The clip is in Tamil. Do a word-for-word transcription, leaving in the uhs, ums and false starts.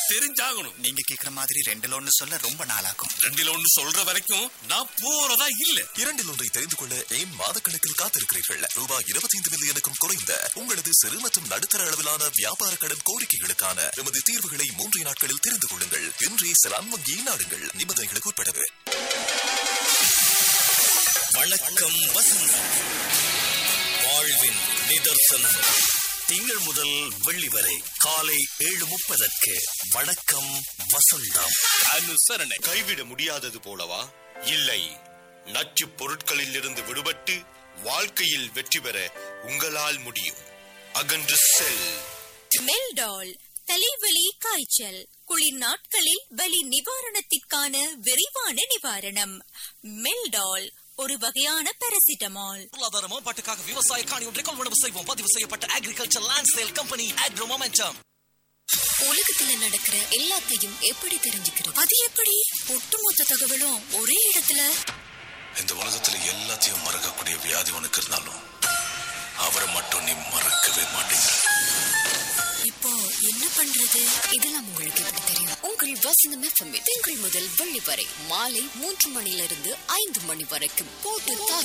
தெரிஞ்சாகணும். நீங்க கேக்குற மாதிரி ரெண்டுல ஒண்ணு சொல்ல ரொம்ப நாளாகும். ரெண்டுல ஒண்ணு சொல்ற வரைக்கும் நான் போறதா இல்ல. இரண்டில் ஒன்றை தெரிந்து கொள்ள ஏன் மாதக்கணக்கில் காத்திருக்கிறீர்கள்? ரூபாய் இருபத்தி ஐந்து மில்லியனுக்கும் குறைந்த உங்களது சிறு மற்றும் நடுத்தர அளவிலான வியாபார கடன் கோரிக்கைகளுக்கான எமது தீர்வுகளை மூன்று நாட்களில் தெரிந்து கொள்ளுங்கள். இன்றே செலான் வங்கியை நாடுங்கள். நிபந்தனைகளுக்கு உட்பட்டது. வணக்கம் வசந்தம், வாழ்வின் நிதர்சனம். திங்கள் முதல் வெள்ளி வரை காலை ஏழு முப்பதற்கு வணக்கம் வசந்தம். அனுசரணை. கைவிட முடியாதது போலவா? இல்லை, நச்சு பொருட்களில் இருந்து விடுபட்டு வாழ்க்கையில் வெற்றி பெற உங்களால் முடியும். அகன்று செல். மெல்டால் தலைவலி, காய்ச்சல், குளிர் நாட்களில் வலி நிவாரணத்திற்கான விரைவான நிவாரணம். மெல்டால் ஒரு வகையான பாராசிட்டமால். பொருளாதார மேம்பாட்டுக்காக விவசாய காணி ஒன்றை கொள்வனவு செய்வோம். பதிவு செய்யப்பட்ட agriculture land sale company agro momentum. உலகத்துல நடக்கிற எல்லாத்தையும் எப்படி தெரிஞ்சுக்கிறது? அது எப்படி? ஒட்டுமொத்த தகவலும் ஒரே இடத்துல. இந்த உலகத்துல எல்லாத்தையும் மறக்கக்கூடிய வியாதி உனக்கு இருந்தாலும் அவரை மட்டும் நீ மறக்கவே மாட்டேங்கிற. இப்போ என்ன பண்றது? இதெல்லாம் உங்களுக்கு எப்படி தெரியும்? உங்கள் வசந்தம் எஃப்எம் திங்கள் முதல் வெள்ளி வரை மாலை மூன்று மணியிலிருந்து ஐந்து மணி வரைக்கும் போட்டு